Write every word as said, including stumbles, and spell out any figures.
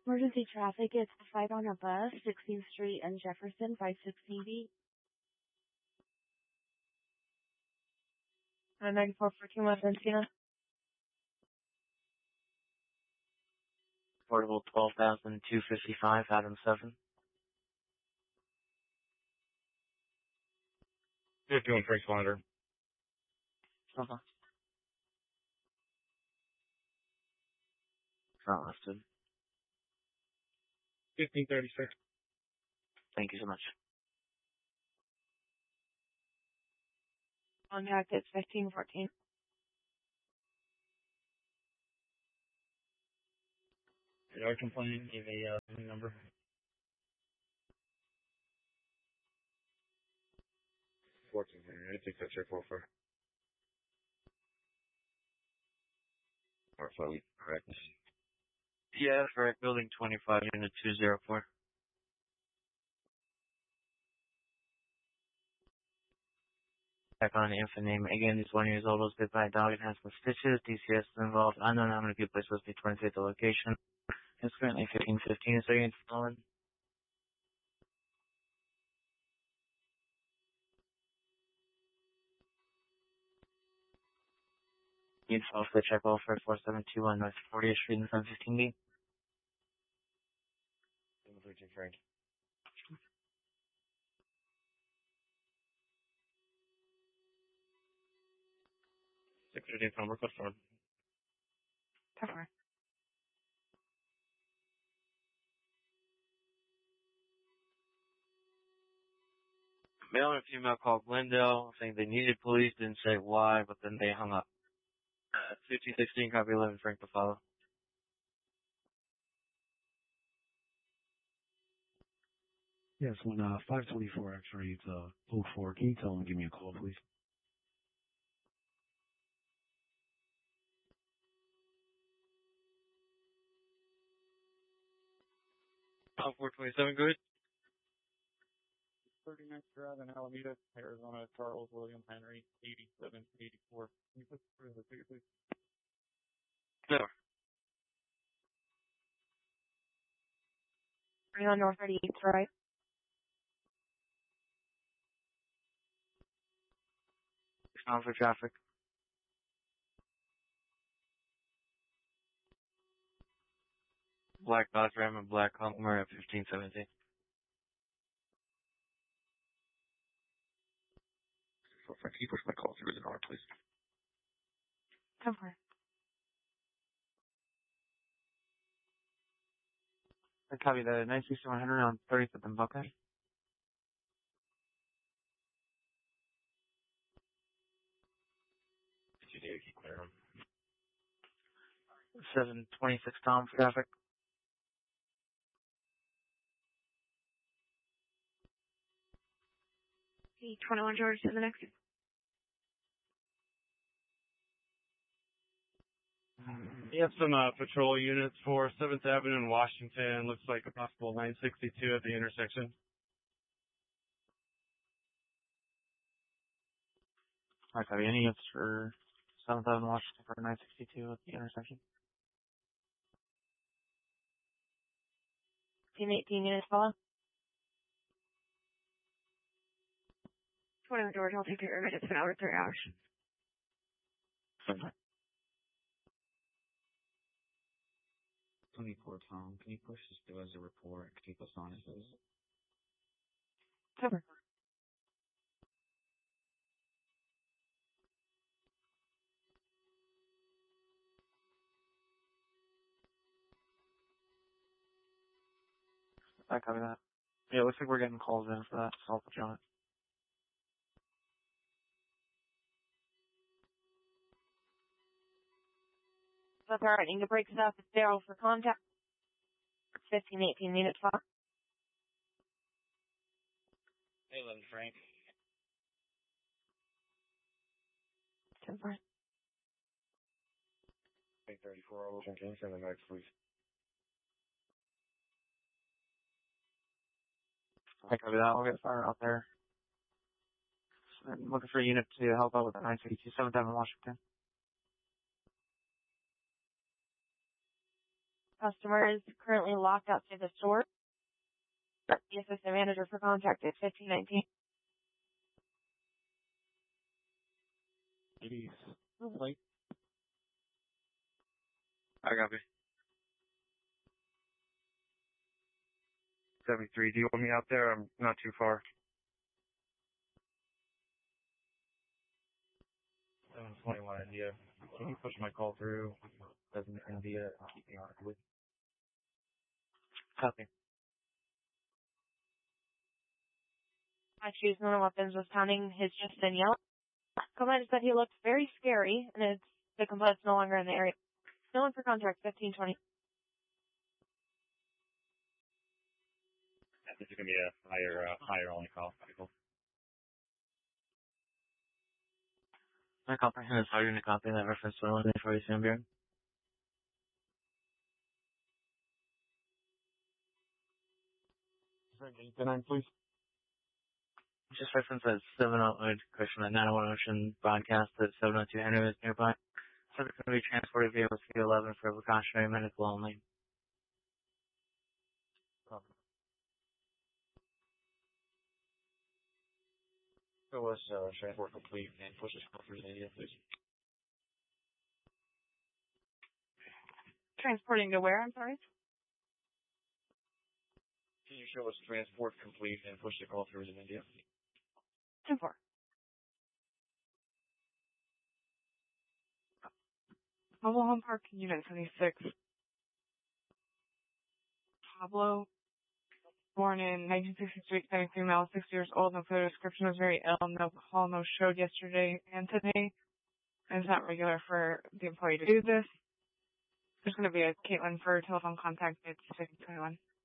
Emergency traffic, it's a fight on a bus, sixteenth Street and Jefferson, five sixteen B. Uh, ninety-four fourteen West Encina. Portable twelve thousand two fifty-five, Adam seven. fifty-one Frank Slider. Uh-huh. Not listed. fifteen thirty-six. Thank you so much. Contact, it's fifteen fourteen. They are complaining. Give a uh, number. fourteen hundred. I think that's your profile. Or fully correct. Yeah, that's correct. Building twenty-five, unit two zero four. Back on the infant name. Again, he's one years old, was bit by a dog and has some stitches. D C S is involved. Unknown how many people are supposed to be twenty-fifth the location. It's currently fifteen fifteen. Is there any fallen? You'd follow for the check off for four seven two one North fortieth Street in seven fifteen B. thirteen Frank. six fifteen pound request form. Cover. Male and female called Glendale, saying they needed police, didn't say why, but then they hung up. Uh, fifteen sixteen, copy eleven, Frank to follow. Yes, when uh, five twenty-four actually reads uh, oh four, can you tell them to give me a call, please? Oh, four twenty-seven, good. thirty-ninth Drive in Alameda, Arizona, Charles William Henry, eighty-seven eighty-four. Can you put through the figure, please? No. Are you on North thirty-eighth, right? Down for traffic. Black Dodge Ram and Black Hummer at fifteen seventeen. So, Frank, can you push my call through the door, please? Cover. I copy the nine sixty-one hundred on thirty-fifth and Buckeye. Did you need to keep clear them? seven twenty-six Tom for traffic. P twenty-one George to the next. You have some uh, patrol units for seventh Avenue in Washington. Looks like a possible nine sixty-two at the intersection. I copy any units for seventh Avenue Washington for nine sixty-two at the intersection. Team eighteen units follow. twenty-one George, I'll take your minutes an hour, three hours. Okay. twenty-four Tom, can you push this through as a report and keep us honest? Cover. I copy that. Yeah, it looks like we're getting calls in for that, so I'll put you on it. That's alright, you can break stuff at zero for contact. fifteen eighteen units follow. eleven Frank. Cover. eight thirty-four, I'll can you send the next, please? I copy that. I'll get fire out there. So I'm looking for a unit to help out with the nine sixty-two seventh Avenue Washington. Customer is currently locked outside the store. The assistant manager for contact is fifteen nineteen. Ladies. Like, I copy. seventy-three, do you want me out there? I'm not too far. seven twenty-one India. Can you push my call through? Doesn't India keep me on it with? Copy. My shoes and weapons was pounding his chest and yelling. Commander said he looked very scary, and it's, the complaint's no longer in the area. No one for contract, fifteen twenty. This is gonna be a higher, uh, higher only call. Cool. My comprehend is harder to copy that reference to one for you, Sam Buren. nine, please. Just reference that seven oh eight question at nine oh one Ocean broadcast at seven oh two Henry is nearby. Subject can be transported via C eleven for precautionary medical only. So was uh, transport complete and push this call through India, please. Transporting to where, I'm sorry? Can you show us transport complete and push the call through to India? two four. Mobile Home Park, Unit seventy-six. Pablo, born in nineteen sixty-three, seventy-three, male, six years old. No further description, was very ill. No call, no showed yesterday and today. And it's not regular for the employee to do this. There's going to be a Caitlin for telephone contact. It's six twenty-one.